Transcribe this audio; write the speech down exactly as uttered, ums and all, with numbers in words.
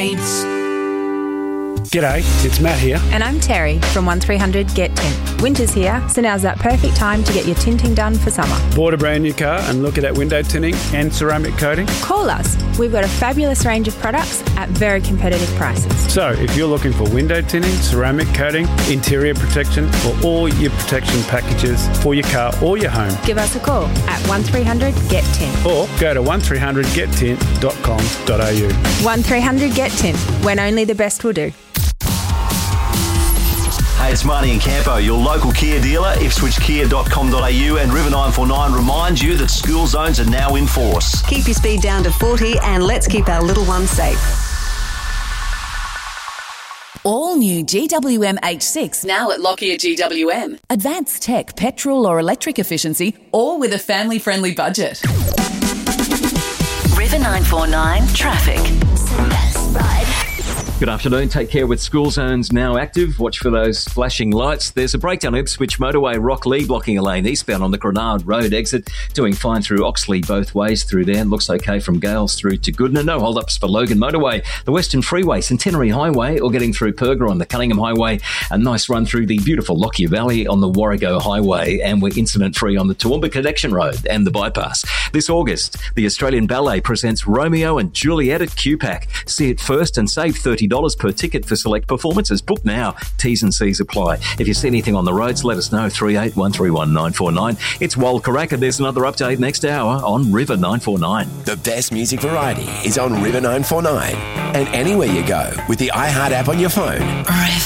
Paints. G'day, it's Matt here. And I'm Terry from one three hundred Get Tint. Winter's here, so now's that perfect time to get your tinting done for summer. Bought a brand new car and look at that window tinting and ceramic coating? Call us. We've got a fabulous range of products at very competitive prices. So if you're looking for window tinting, ceramic coating, interior protection, or all your protection packages for your car or your home, give us a call at one three hundred Get Tint. Or go to one three hundred get tint dot com dot a u. one three hundred Get Tint, when only the best will do. Hey, it's Marty and Campo, your local Kia dealer, ipswich kia dot com dot a u, and River nine four nine reminds you that school zones are now in force. Keep your speed down to forty and let's keep our little ones safe. All new G W M H six now at Lockyer G W M. Advanced tech, petrol or electric efficiency, all with a family-friendly budget. River nine four nine Traffic. Good afternoon. Take care with school zones now active. Watch for those flashing lights. There's a breakdown Ipswich motorway, Rocklea blocking a lane eastbound on the Grenard Road exit. Doing fine through Oxley both ways through there. Looks okay from Gales through to Goodna. No hold-ups for Logan motorway. The Western Freeway, Centenary Highway, or getting through Perga on the Cunningham Highway. A nice run through the beautiful Lockyer Valley on the Warrego Highway. And we're incident-free on the Toowoomba Connection Road and the bypass. This August, the Australian Ballet presents Romeo and Juliet at Q PAC. See it first and save thirty dollars per ticket for select performances. Book now. T's and C's apply. If you see anything on the roads, let us know. three eight one three one nine four nine. It's Wal Karaka. There's another update next hour on River nine four nine. The best music variety is on River nine four nine. And anywhere you go with the iHeart app on your phone. River.